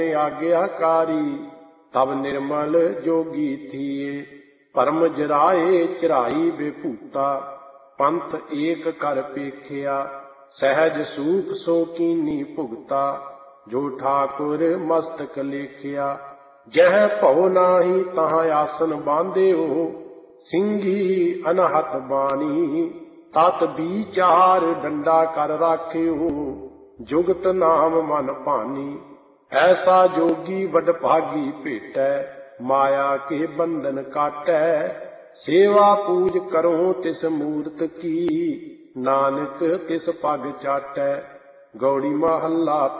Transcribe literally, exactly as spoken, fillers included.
आज्ञाकारी। तब निर्मल जोगी थिए परम जराए चराई बेभूता। पंथ एक कर पेखिया सहज सूख सो कीनी भुगता। जो ठाकुर मस्तक लेखिया जह भव नाही तहाँ आसन बांधियो। सिंघी अनहत बानी तत विचार डंडा कर राखियो। जुगत नाम मन भानी ऐसा जोगी वडभागी भेटै। माया के बंधन काटै सेवा पूज करो तिस मूरत की। नानक तिस पग चाटै। गौड़ी महला